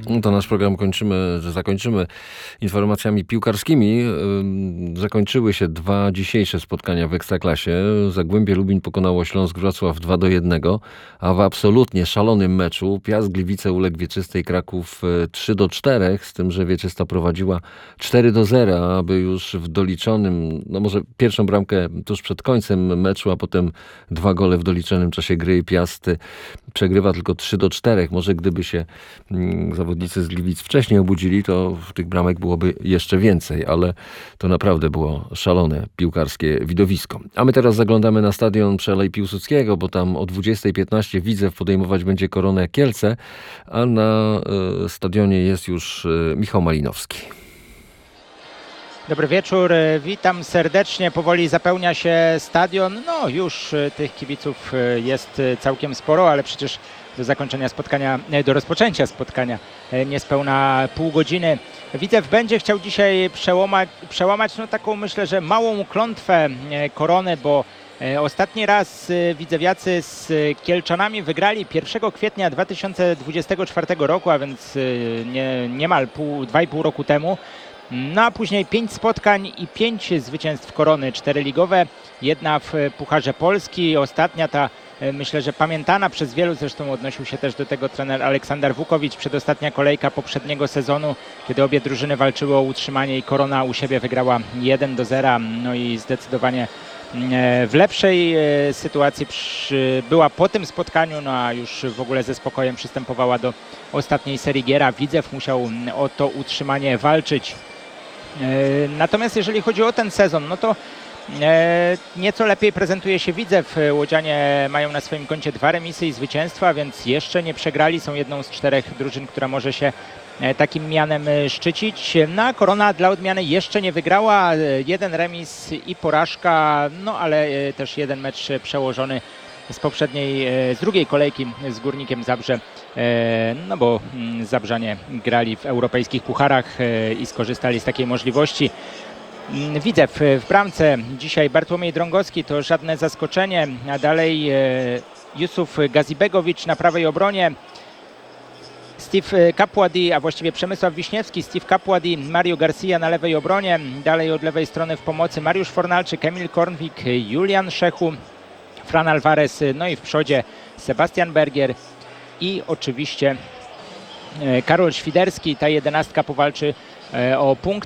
To nasz program zakończymy informacjami piłkarskimi. Zakończyły się dwa dzisiejsze spotkania w Ekstraklasie. Zagłębie Lubin pokonało Śląsk Wrocław 2-1, a w absolutnie szalonym meczu Piast Gliwice uległ Wieczystej Kraków 3-4, z tym, że Wieczysta prowadziła 4-0, aby już w doliczonym, może pierwszą bramkę tuż przed końcem meczu, a potem 2 gole w doliczonym czasie gry. Piast przegrywa tylko 3-4. Może gdyby się zawodnicy z Gliwic wcześniej obudzili, to tych bramek byłoby jeszcze więcej, ale to naprawdę było szalone piłkarskie widowisko. A my teraz zaglądamy na stadion przy Alei Piłsudskiego, bo tam o 20:15 Widzew podejmować będzie Koronę Kielce, a na stadionie jest już Michał Malinowski. Dobry wieczór, witam serdecznie. Powoli zapełnia się stadion. Już tych kibiców jest całkiem sporo, ale przecież do rozpoczęcia spotkania niespełna pół godziny. Widzew będzie chciał dzisiaj przełamać taką, myślę, że małą klątwę Korony, bo ostatni raz widzewiacy z Kielczanami wygrali 1 kwietnia 2024 roku, a więc niemal 2,5 roku temu. A później 5 spotkań i 5 zwycięstw Korony, 4 ligowe, jedna w Pucharze Polski, ostatnia ta, myślę, że pamiętana przez wielu, zresztą odnosił się też do tego trener Aleksander Wukowicz, przedostatnia kolejka poprzedniego sezonu, kiedy obie drużyny walczyły o utrzymanie i Korona u siebie wygrała 1-0, i zdecydowanie w lepszej sytuacji była po tym spotkaniu, a już w ogóle ze spokojem przystępowała do ostatniej serii gier, a Widzew musiał o to utrzymanie walczyć. Natomiast jeżeli chodzi o ten sezon, to nieco lepiej prezentuje się Widzew. Łodzianie mają na swoim koncie 2 remisy i zwycięstwa, więc jeszcze nie przegrali. Są jedną z 4 drużyn, która może się takim mianem szczycić. Korona dla odmiany jeszcze nie wygrała. 1 remis i porażka, ale też 1 mecz przełożony z drugiej kolejki z Górnikiem Zabrze, bo Zabrzanie grali w europejskich pucharach i skorzystali z takiej możliwości. Widzew w bramce dzisiaj Bartłomiej Drągowski, to żadne zaskoczenie, a dalej Jusuf Gazibegowicz na prawej obronie, Steve Kapładi, a właściwie Przemysław Wiśniewski, Steve Kapładi, Mario Garcia na lewej obronie, dalej od lewej strony w pomocy Mariusz Fornalczyk, Emil Kornwik, Julian Szechu, Fran Alvarez, i w przodzie Sebastian Bergier i oczywiście Karol Świderski. Ta 11 powalczy o punkt.